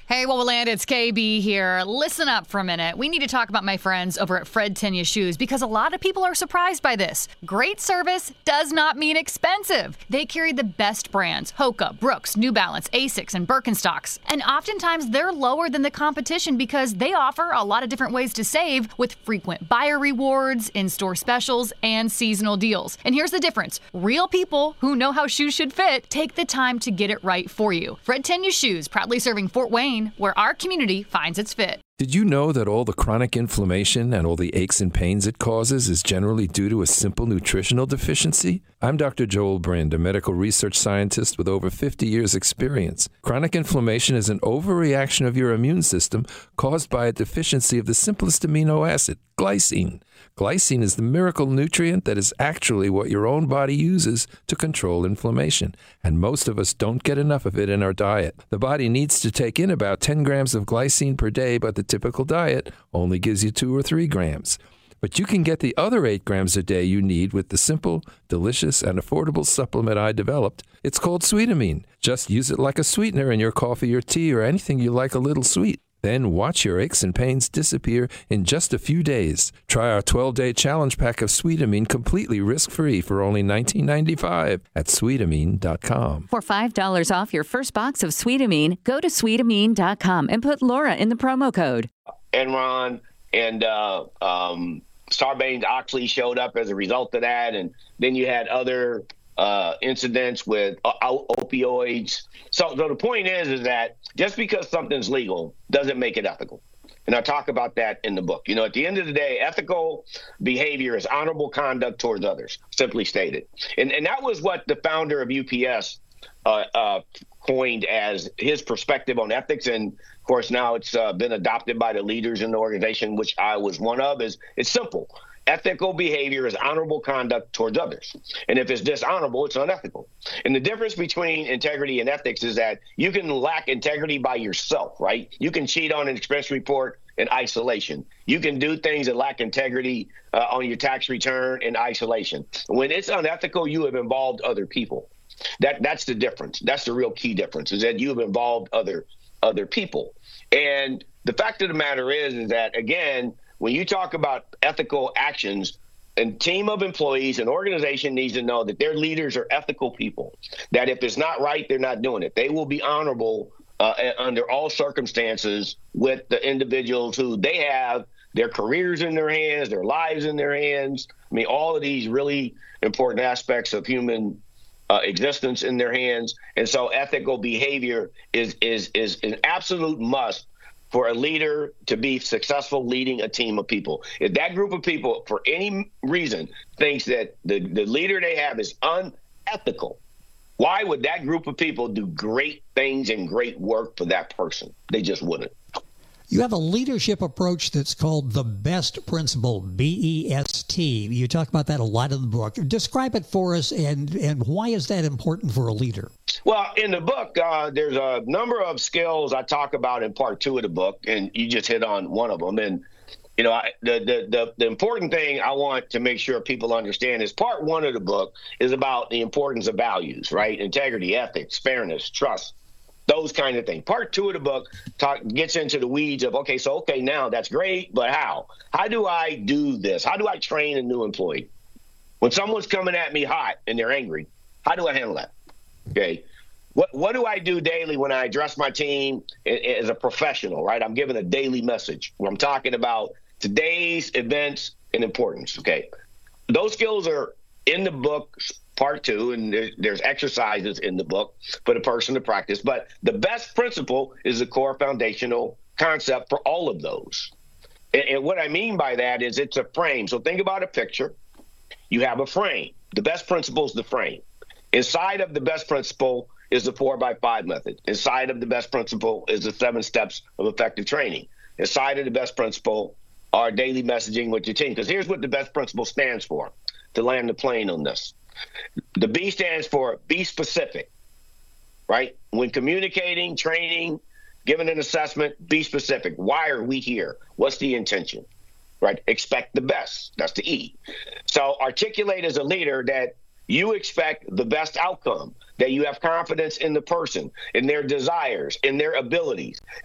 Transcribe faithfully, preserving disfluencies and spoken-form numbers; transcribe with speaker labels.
Speaker 1: Hey, what will land? It's K B here. Listen up for a minute. We need to talk about my friends over at Fred Tenya Shoes because a lot of people are surprised by this. Great service does not mean expensive. They carry the best brands: Hoka, Brooks, New Balance, Asics, and Birkenstocks. And oftentimes they're lower than the competition because they offer a lot of different ways to save with frequent buyer rewards, in-store specials, and seasonal deals. And here's the difference. Real people who know how shoes should fit take the time to get it right for you. Fred Tenya Shoes, proudly serving Fort Wayne, where our community finds its fit.
Speaker 2: Did you know that all the chronic inflammation and all the aches and pains it causes is generally due to a simple nutritional deficiency? I'm Doctor Joel Brind, a medical research scientist with over fifty years experience. Chronic inflammation is an overreaction of your immune system caused by a deficiency of the simplest amino acid, glycine. Glycine is the miracle nutrient that is actually what your own body uses to control inflammation, and most of us don't get enough of it in our diet. The body needs to take in about ten grams of glycine per day, but the typical diet only gives you two or three grams. But you can get the other eight grams a day you need with the simple, delicious, and affordable supplement I developed. It's called Sweetamine. Just use it like a sweetener in your coffee or tea or anything you like a little sweet. Then watch your aches and pains disappear in just a few days. Try our twelve-day challenge pack of Sweetamine completely risk-free for only nineteen ninety-five at sweetamine dot com.
Speaker 3: For five dollars off your first box of Sweetamine, go to sweetamine dot com and put Laura in the promo code.
Speaker 4: Enron and uh, um, Sarbanes-Oxley showed up as a result of that, and then you had other uh, incidents with uh, opioids. So, so the point is, is that just because something's legal doesn't make it ethical. And I talk about that in the book. You know, at the end of the day, ethical behavior is honorable conduct towards others, simply stated. And and that was what the founder of U P S uh, uh, coined as his perspective on ethics. And of course, now it's uh, been adopted by the leaders in the organization, which I was one of. Is it's simple. Ethical behavior is honorable conduct towards others. And if it's dishonorable, it's unethical. And the difference between integrity and ethics is that you can lack integrity by yourself, right? You can cheat on an expense report in isolation. You can do things that lack integrity uh, on your tax return in isolation. When it's unethical, you have involved other people. That That's the difference. That's the real key difference, is that you have involved other other people. And the fact of the matter is, is that, again, when you talk about ethical actions, a team of employees, an organization needs to know that their leaders are ethical people, that if it's not right, they're not doing it. They will be honorable uh, under all circumstances with the individuals who they have their careers in their hands, their lives in their hands. I mean, all of these really important aspects of human uh, existence in their hands. And so ethical behavior is, is, is an absolute must for a leader to be successful leading a team of people. If that group of people, for any reason, thinks that the, the leader they have is unethical, why would that group of people do great things and great work for that person? They just wouldn't.
Speaker 5: You have a leadership approach that's called the BEST principle, B E S T. You talk about that a lot in the book. Describe it for us, and, and why is that important for a leader?
Speaker 4: Well, in the book, uh, there's a number of skills I talk about in part two of the book, and you just hit on one of them. And, you know, I, the, the, the, the important thing I want to make sure people understand is part one of the book is about the importance of values, right? Integrity, ethics, fairness, trust. Those kind of things. Part two of the book talk, gets into the weeds of, okay, so, okay, now that's great, but how? How do I do this? How do I train a new employee? When someone's coming at me hot and they're angry, how do I handle that? Okay. What what do I do daily when I address my team as a professional, right? I'm giving a daily message where I'm talking about today's events and importance, okay? Those skills are in the book, part two, and there, there's exercises in the book for the person to practice. But the BEST principle is the core foundational concept for all of those. And, and what I mean by that is it's a frame. So think about a picture. You have a frame. The BEST principle is the frame. Inside of the BEST principle is the four by five method. Inside of the BEST principle is the seven steps of effective training. Inside of the BEST principle are daily messaging with your team. Because here's what the BEST principle stands for, to land the plane on this. The B stands for be specific, right? When communicating, training, giving an assessment, be specific. Why are we here? What's the intention, right? Expect the best. That's the E. So articulate as a leader that you expect the best outcome, that you have confidence in the person, in their desires, in their abilities.